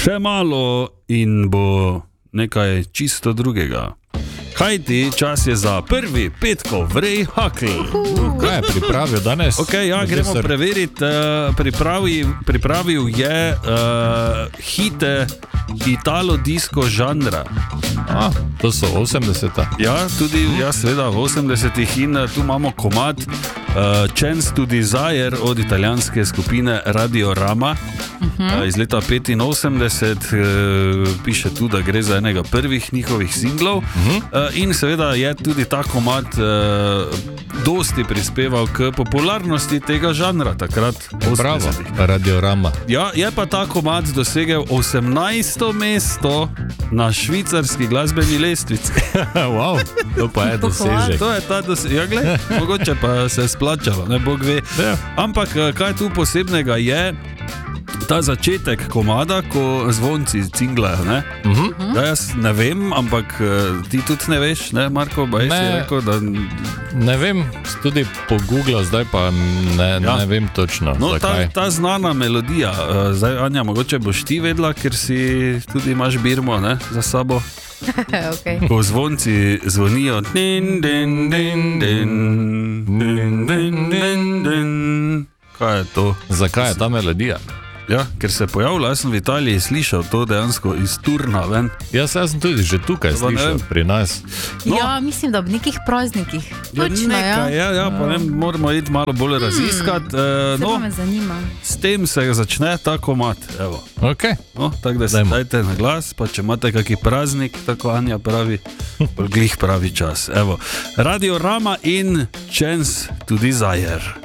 Še malo in bo nekaj čisto drugega. Kajti čas je za prvi petkov Vrej Hakl. Kaj je pripravil danes? Okay, ja, gremo preveriti. Pripravil je hite italo-disko žanra. To so 80-ta. Ja, tudi seveda v 80-ih in tu imamo komad Chance to Desire od italijanske skupine Radio Rama iz leta 85. Piše tu, da gre za enega prvih njihovih singlov in seveda je tudi ta komad dosti prispeval k popularnosti tega žanra takrat. Bravo, Radio Rama. Ja, je pa ta komad dosegel 18. mesto na švicarski glasbeni lestvici. Wow, to pa je dosežek. To je ta dosežek. Ja, gled, mogoče pa se splačalo, ne Bog ve. Ja. Ampak kaj tu posebnega je ta začetek komada, ko zvonci cinglajo, ne? Da jaz ne vem, ampak ti tudi ne veš, ne Marko? Rekel, da... Ne vem, tudi pogooglal, zdaj pa ne vem točno, no, zakaj. Ta znana melodija, zdaj Anja, mogoče boš ti vedela, ker si tudi imaš birmo, ne, za sabo. Okay. Ko zvonci zvonijo, din, din, din, din, din, din, din, din. Kaj je to? Zakaj je ta melodija? Ja, ker se je pojavila, jaz sem v Italiji slišal to dejansko iz Turna ven. Jaz sem tudi že tukaj slišal pri nas. No. Ja, mislim, da ob nekih praznikih. Točno, ja, pa ne moramo iti malo bolj raziskati. No, me zanima. S tem se začne ta komad, evo. Okay. No, tako da se dajte na glas, pa če imate kaki praznik, tako Anja pravi, glih pravi čas. Evo, Radio Rama in Chance to Desire.